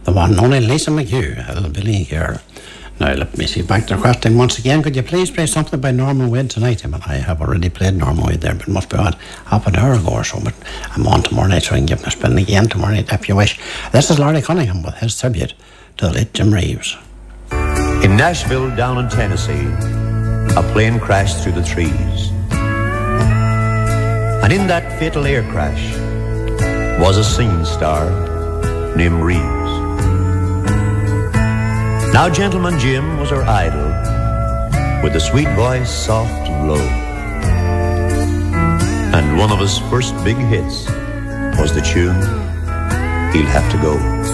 the one and only Lisa McHugh, Hillbilly here. Now let me see, back to the question once again. Could you please play something by Norman Wade tonight? I have already played Norman Wade there, but it must be about half an hour ago or so. But I'm on tomorrow night, so I can give him a spin again tomorrow night if you wish. This is Larry Cunningham with his tribute to the late Jim Reeves. In Nashville, down in Tennessee, a plane crashed through the trees. And in that fatal air crash was a singing star named Reeves. Now Gentleman Jim was our idol, with a sweet voice soft and low. And one of his first big hits was the tune, He'll Have to Go.